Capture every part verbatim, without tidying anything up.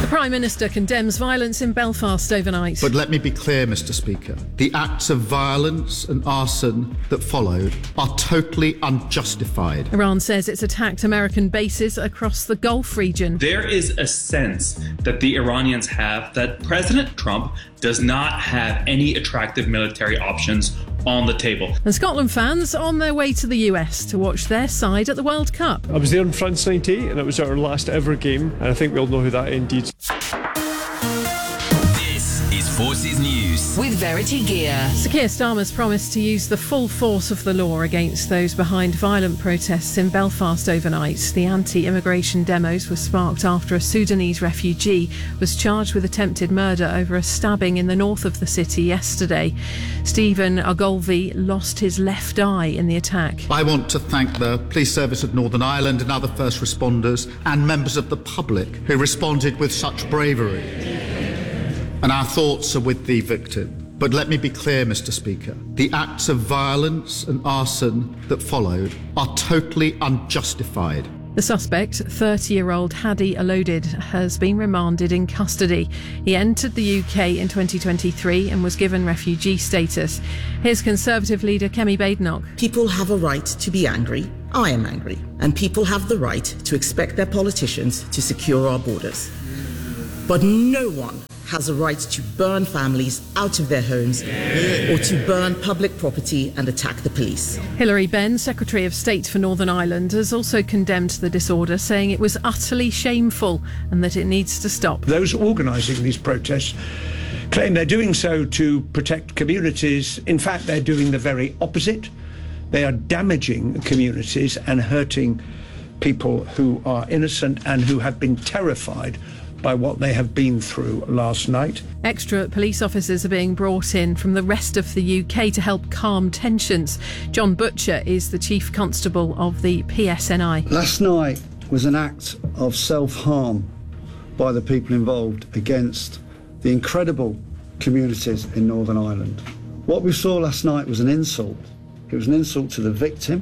The Prime Minister condemns violence in Belfast overnight. But let me be clear, Mr Speaker. The acts of violence and arson that followed are totally unjustified. Iran says it's attacked American bases across the Gulf region. There is a sense that the Iranians have that President Trump does not have any attractive military options on the table. And Scotland fans on their way to the U S to watch their side at the World Cup. I was there in France ninety-eight and it was our last ever game, and I think we all know who that ended. This is Forces News with Verity Gear. Sir Keir Starmer's promised to use the full force of the law against those behind violent protests in Belfast overnight. The anti-immigration demos were sparked after a Sudanese refugee was charged with attempted murder over a stabbing in the north of the city yesterday. Stephen Ogilvie lost his left eye in the attack. I want to thank the Police Service of Northern Ireland and other first responders and members of the public who responded with such bravery. And our thoughts are with the victim. But let me be clear, Mr Speaker. The acts of violence and arson that followed are totally unjustified. The suspect, thirty-year-old Hadi Alodid, has been remanded in custody. He entered the U K in twenty twenty-three and was given refugee status. Here's Conservative leader Kemi Badenoch. People have a right to be angry. I am angry. And people have the right to expect their politicians to secure our borders. But no one has a right to burn families out of their homes or to burn public property and attack the police. Hilary Benn, Secretary of State for Northern Ireland, has also condemned the disorder, saying it was utterly shameful and that it needs to stop. Those organising these protests claim they're doing so to protect communities. In fact, they're doing the very opposite. They are damaging communities and hurting people who are innocent and who have been terrified by what they have been through last night. Extra police officers are being brought in from the rest of the U K to help calm tensions. John Butcher is the Chief Constable of the P S N I. Last night was an act of self-harm by the people involved against the incredible communities in Northern Ireland. What we saw last night was an insult. It was an insult to the victim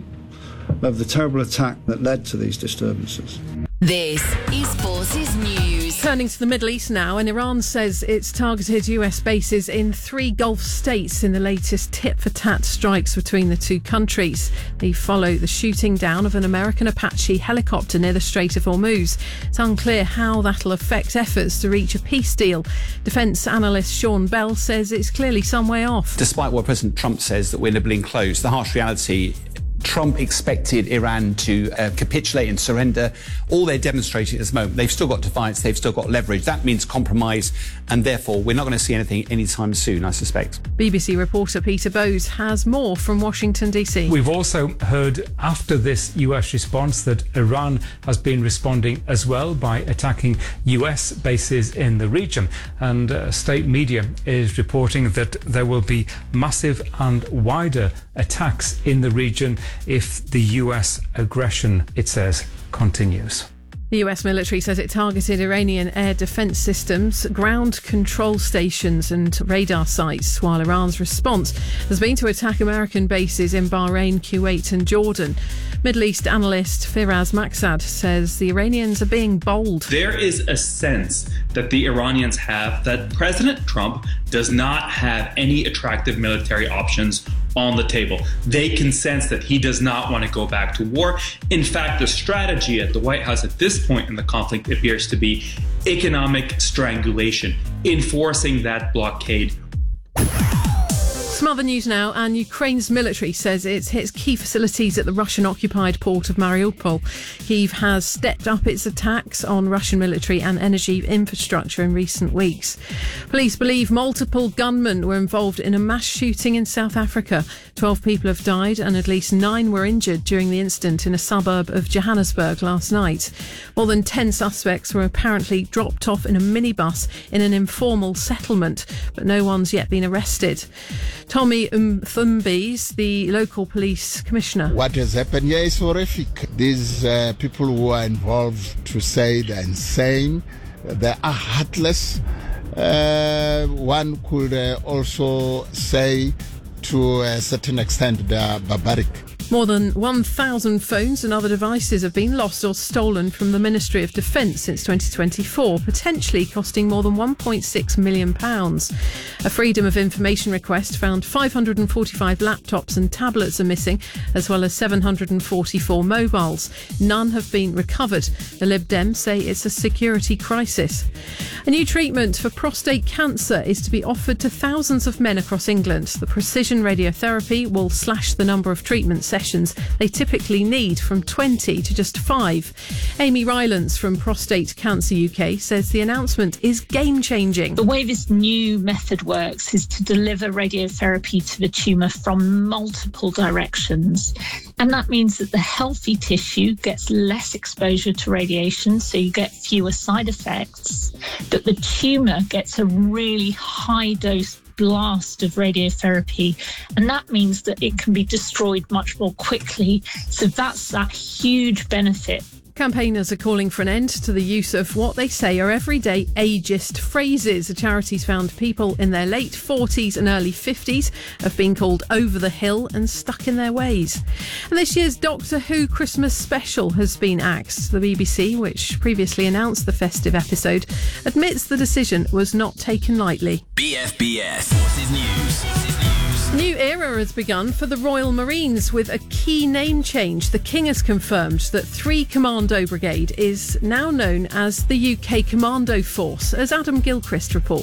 of the terrible attack that led to these disturbances. This is Forces News. Turning to the Middle East now, and Iran says it's targeted U S bases in three Gulf states in the latest tit-for-tat strikes between the two countries. They follow the shooting down of an American Apache helicopter near the Strait of Hormuz. It's unclear how that'll affect efforts to reach a peace deal. Defence analyst Sean Bell says it's clearly some way off. Despite what President Trump says that we're nibbling close, the harsh reality, Trump expected Iran to uh, capitulate and surrender. All they're demonstrating at this moment, they've still got defiance, they've still got leverage. That means compromise, and therefore we're not going to see anything anytime soon, I suspect. B B C reporter Peter Bowes has more from Washington, D C. We've also heard after this U S response that Iran has been responding as well by attacking U S bases in the region. And uh, state media is reporting that there will be massive and wider attacks in the region if the U S aggression, it says, continues. The U S military says it targeted Iranian air defence systems, ground control stations and radar sites, while Iran's response has been to attack American bases in Bahrain, Kuwait and Jordan. Middle East analyst Firaz Maksad says the Iranians are being bold. There is a sense that the Iranians have that President Trump does not have any attractive military options on the table. They can sense that he does not want to go back to war. In fact, the strategy at the White House at this point in the conflict appears to be economic strangulation, enforcing that blockade. Some other news now, and Ukraine's military says it's hit key facilities at the Russian-occupied port of Mariupol. Kyiv has stepped up its attacks on Russian military and energy infrastructure in recent weeks. Police believe multiple gunmen were involved in a mass shooting in South Africa. Twelve people have died and at least nine were injured during the incident in a suburb of Johannesburg last night. More than ten suspects were apparently dropped off in a minibus in an informal settlement, but no one's yet been arrested. Tommy Mthumbi's the local police commissioner. What has happened here is horrific. These uh, people who are involved, to say they're insane, they are heartless. Uh, one could uh, also say to a certain extent they are barbaric. More than one thousand phones and other devices have been lost or stolen from the Ministry of Defence since twenty twenty-four, potentially costing more than one point six million pounds. A Freedom of Information request found five hundred forty-five laptops and tablets are missing, as well as seven hundred forty-four mobiles. None have been recovered. The Lib Dems say it's a security crisis. A new treatment for prostate cancer is to be offered to thousands of men across England. The precision radiotherapy will slash the number of treatment sessions they typically need from twenty to just five. Amy Rylance from Prostate Cancer U K says the announcement is game-changing. The way this new method works is to deliver radiotherapy to the tumour from multiple directions. And that means that the healthy tissue gets less exposure to radiation, so you get fewer side effects. But the tumour gets a really high dose blast of radiotherapy, and that means that it can be destroyed much more quickly. So that's that huge benefit. Campaigners are calling for an end to the use of what they say are everyday ageist phrases. The charity's found people in their late forties and early fifties have been called over the hill and stuck in their ways. And this year's Doctor Who Christmas special has been axed. The B B C, which previously announced the festive episode, admits the decision was not taken lightly. B F B S Forces News. A new era has begun for the Royal Marines with a key name change. The King has confirmed that three Commando Brigade is now known as the U K Commando Force, as Adam Gilchrist reports.